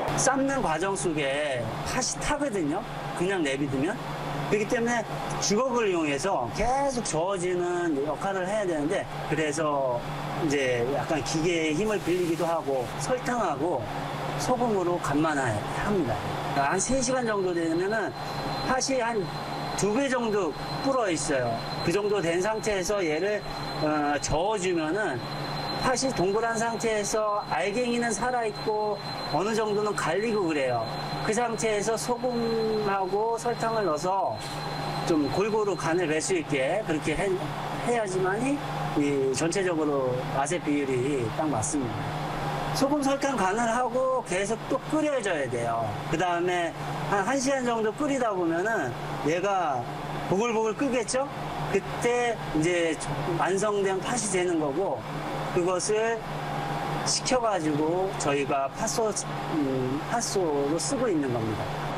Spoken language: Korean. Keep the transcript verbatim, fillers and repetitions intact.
삶는 과정 속에 팥이 타거든요. 그냥 내비두면. 그렇기 때문에 주걱을 이용해서 계속 저어지는 역할을 해야 되는데, 그래서 이제 약간 기계의 힘을 빌리기도 하고 설탕하고 소금으로 간만 합니다. 한 세 시간 정도 되면은 팥이 한 두 배 정도 불어 있어요. 그 정도 된 상태에서 얘를 어, 저어주면은 팥이 동그란 상태에서 알갱이는 살아있고 어느 정도는 갈리고 그래요. 그 상태에서 소금하고 설탕을 넣어서 좀 골고루 간을 뵐 수 있게 그렇게 해, 해야지만이 이 전체적으로 맛의 비율이 딱 맞습니다. 소금, 설탕 간을 하고 계속 또 끓여줘야 돼요. 그 다음에 한 1시간 정도 끓이다 보면은 얘가 보글보글 끓겠죠? 그때 이제 완성된 팥이 되는 거고, 그것을 식혀가지고 저희가 팥소, 음, 팥소로 쓰고 있는 겁니다.